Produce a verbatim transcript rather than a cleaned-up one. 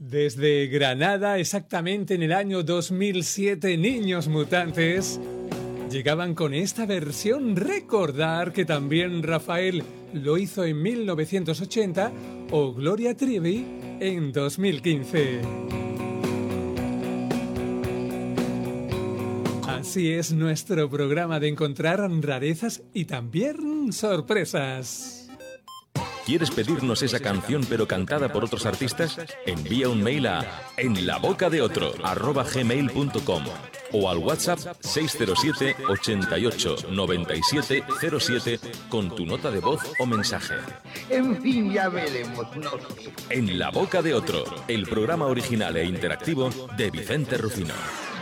Desde Granada, exactamente en el año dos mil siete, Niños Mutantes llegaban con esta versión. Recordar que también Rafael lo hizo en mil novecientos ochenta o Gloria Trevi en dos mil quince. Así es nuestro programa de encontrar rarezas y también sorpresas. ¿Quieres pedirnos esa canción pero cantada por otros artistas? Envía un mail a enlabocadeotro arroba gmail punto com o al WhatsApp seis cero siete, ochenta y ocho, noventa y siete cero siete con tu nota de voz o mensaje. En fin, ya veremos, no sé. En la boca de otro, el programa original e interactivo de Vicente Rufino.